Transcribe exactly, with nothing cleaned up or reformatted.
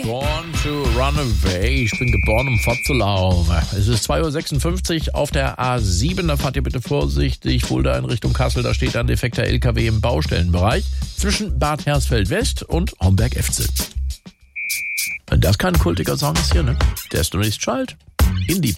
Born to Run Away. Ich bin geboren, um fortzulaufen. Es ist zwei Uhr sechsundfünfzig auf der A sieben. Da fahrt ihr bitte vorsichtig. Fulda in Richtung Kassel. Da steht ein defekter L K W im Baustellenbereich zwischen Bad Hersfeld West und Homberg-Efze. Wenn das kein kultiger Song ist hier, ne? Destiny's Child. Indie-Pop.